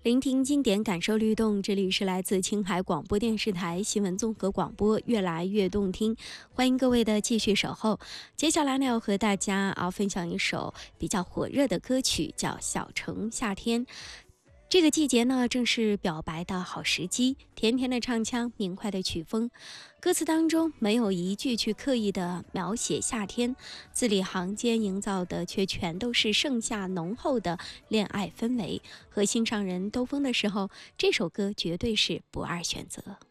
聆听经典，感受律动。这里是来自青海广播电视台新闻综合广播，越来越动听。欢迎各位的继续守候。接下来呢，要和大家分享一首比较火热的歌曲，叫《小城夏天》。这个季节呢，正是表白的好时机，甜甜的唱腔，明快的曲风，歌词当中没有一句去刻意的描写夏天，字里行间营造的却全都是盛夏浓厚的恋爱氛围。和心上人兜风的时候，这首歌绝对是不二选择。